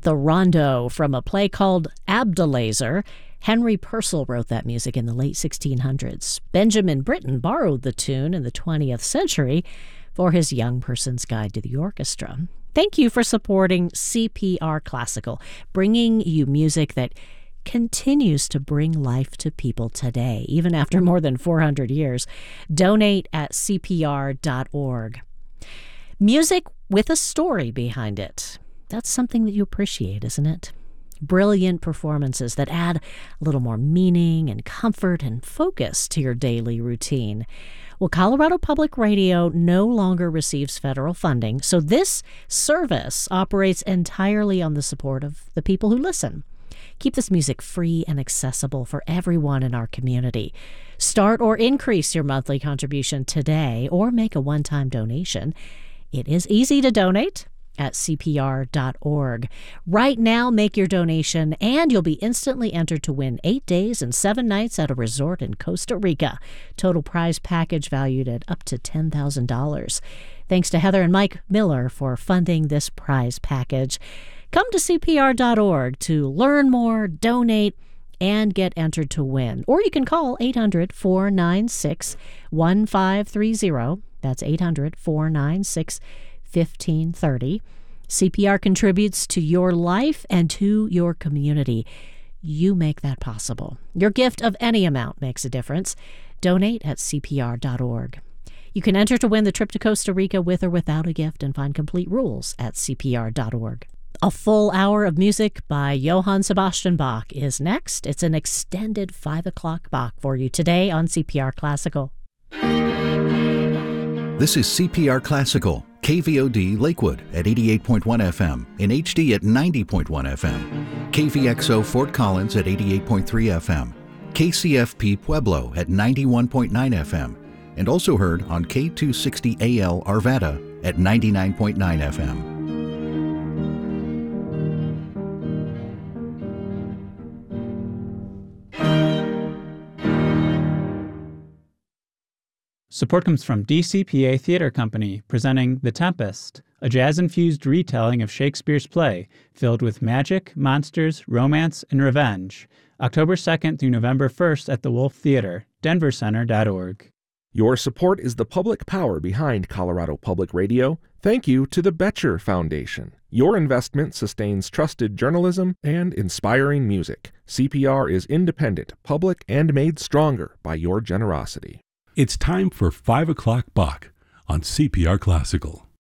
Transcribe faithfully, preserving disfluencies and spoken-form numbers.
the rondo from a play called Abdelazer. Henry Purcell wrote that music in the late sixteen hundreds. Benjamin Britten borrowed the tune in the twentieth century for his Young Person's Guide to the Orchestra. Thank you for supporting C P R Classical, bringing you music that continues to bring life to people today, even after more than four hundred years. Donate at C P R dot org. Music with a story behind it. That's something that you appreciate, isn't it? Brilliant performances that add a little more meaning and comfort and focus to your daily routine. Well, Colorado Public Radio no longer receives federal funding, so this service operates entirely on the support of the people who listen. Keep this music free and accessible for everyone in our community. Start or increase your monthly contribution today or make a one-time donation. It is easy to donate at C P R dot org. Right now, make your donation, and you'll be instantly entered to win eight days and seven nights at a resort in Costa Rica. Total prize package valued at up to ten thousand dollars. Thanks to Heather and Mike Miller for funding this prize package. Come to C P R dot org to learn more, donate, and get entered to win. Or you can call eight hundred, four nine six, one five three zero. That's eight hundred, four nine six, fifteen thirty. C P R contributes to your life and to your community. You make that possible. Your gift of any amount makes a difference. Donate at C P R dot org. You can enter to win the trip to Costa Rica with or without a gift and find complete rules at C P R dot org. A full hour of music by Johann Sebastian Bach is next. It's an extended five o'clock Bach for you today on C P R Classical. This is C P R Classical, K V O D Lakewood at eighty-eight point one F M, in H D at ninety point one F M, K V X O Fort Collins at eighty-eight point three F M, K C F P Pueblo at ninety-one point nine F M, and also heard on K two sixty A L Arvada at ninety-nine point nine F M. Support comes from D C P A Theater Company, presenting The Tempest, a jazz-infused retelling of Shakespeare's play filled with magic, monsters, romance, and revenge. October second through November first at the Wolf Theater, denver center dot org. Your support is the public power behind Colorado Public Radio. Thank you to the Betcher Foundation. Your investment sustains trusted journalism and inspiring music. C P R is independent, public, and made stronger by your generosity. It's time for five o'clock Bach on C P R Classical.